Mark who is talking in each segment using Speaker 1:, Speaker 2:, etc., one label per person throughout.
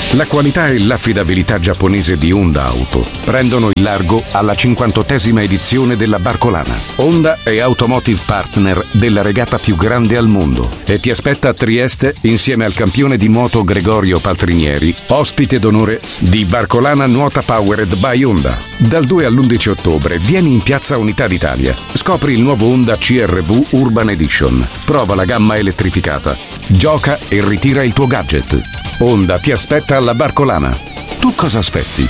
Speaker 1: La qualità e l'affidabilità giapponese di Honda Auto prendono il largo alla 58esima edizione della Barcolana. Honda è Automotive Partner della regata più grande al mondo e ti aspetta a Trieste insieme al campione di nuoto Gregorio Paltrinieri, ospite d'onore di Barcolana Nuota Powered by Honda. Dal 2 all'11 ottobre vieni in Piazza Unità d'Italia. Scopri il nuovo Honda CR-V Urban Edition. Prova la gamma elettrificata. Gioca e ritira il tuo gadget. Honda ti aspetta alla Barcolana. Tu cosa aspetti?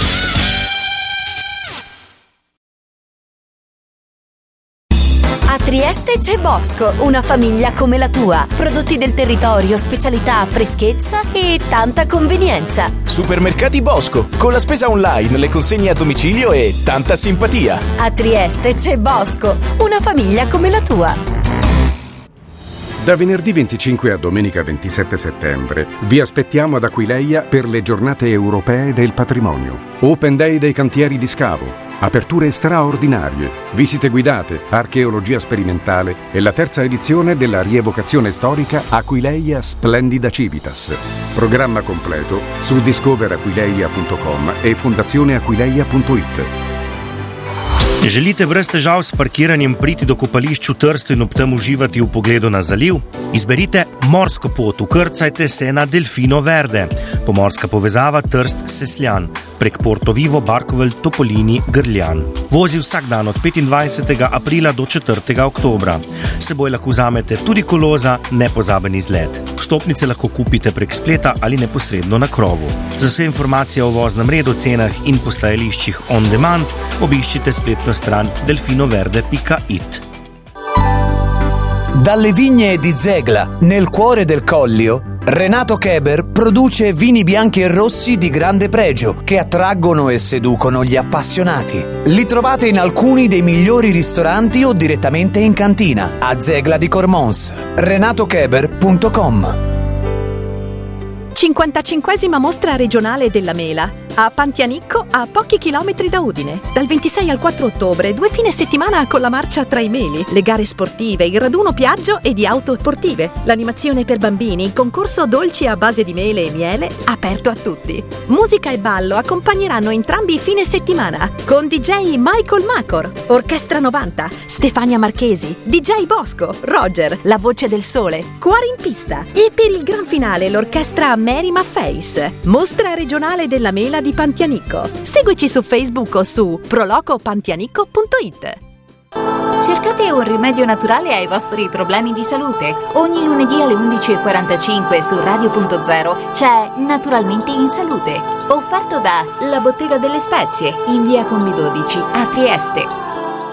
Speaker 2: A Trieste c'è Bosco, una famiglia come la tua. Prodotti del territorio, specialità, freschezza e tanta convenienza.
Speaker 3: Supermercati Bosco, con la spesa online, le consegne a domicilio e tanta simpatia.
Speaker 2: A Trieste c'è Bosco, una famiglia come la tua.
Speaker 1: Da venerdì 25 a domenica 27 settembre vi aspettiamo ad Aquileia per le giornate europee del patrimonio. Open Day dei cantieri di scavo, aperture straordinarie, visite guidate, archeologia sperimentale e la terza edizione della rievocazione storica Aquileia Splendida Civitas. Programma completo su discoveraquileia.com e fondazioneaquileia.it.
Speaker 4: Želite brez težav s parkiranjem priti do kopališč v Trstu in ob tem uživati v pogledu na zaliv? Izberite morsko pot, vkrcajte se na Delfino Verde. Pomorska povezava Trst-Sesljan prek Porto Vivo, Barkovelj, Topolini, Grljan. Vozi vsak dan od 25. aprila do 4. oktobra. S seboj lahko vzamete tudi kolo za nepozaben izlet. Vstopnice lahko kupite prek spleta ali neposredno na krovu. Za vse informacije o voznem redu, cenah in postajališčih on demand obiščite spletno stran delfinoverde.it.
Speaker 5: Dalle vigne di Zegla, nel cuore del Collio, Renato Keber produce vini bianchi e rossi di grande pregio che attraggono e seducono gli appassionati. Li trovate in alcuni dei migliori ristoranti o direttamente in cantina a Zegla di Cormons. renatokeber.com.
Speaker 6: 55esima mostra regionale della mela a Pantianicco, a pochi chilometri da Udine. Dal 26 al 4 ottobre, 2 fine settimana con la marcia tra i meli, le gare sportive, il raduno piaggio e di auto sportive, l'animazione per bambini, il concorso dolci a base di mele e miele, aperto a tutti. Musica e ballo accompagneranno entrambi i fine settimana, con DJ Michael Macor, Orchestra 90, Stefania Marchesi, DJ Bosco, Roger, La Voce del Sole, Cuore in Pista e per il gran finale l'orchestra Mary Maface. Mostra regionale della mela di Pantianicco. Seguici su Facebook o su prolocopantianicco.it.
Speaker 7: Cercate un rimedio naturale ai vostri problemi di salute. Ogni lunedì alle 11:45 su Radio.0 c'è Naturalmente in Salute, offerto da La Bottega delle Spezie in via Combi 12 a Trieste.